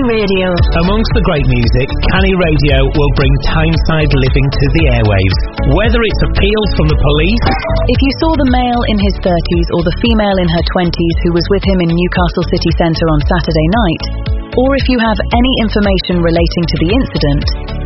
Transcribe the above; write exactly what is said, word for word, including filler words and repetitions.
Radio. Amongst the great music, Canny Radio will bring Tyneside living to the airwaves. Whether it's appeals from the police... If you saw the male in his thirties or the female in her twenties who was with him in Newcastle city centre on Saturday night, or if you have any information relating to the incident,